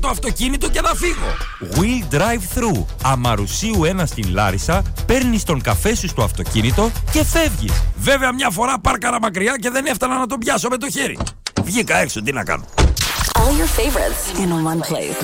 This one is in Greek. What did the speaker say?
το αυτοκίνητο και να φύγω. Will Drive Thru. Αμαρουσίου 1 στην Λάρισα, παίρνεις τον καφέ σου στο αυτοκίνητο και φεύγεις. Βέβαια μια φορά πάρκαρα μακριά και δεν έφτανα να τον πιάσω με το χέρι. Βγήκα έξω, τι να κάνω. All your favorites in one place.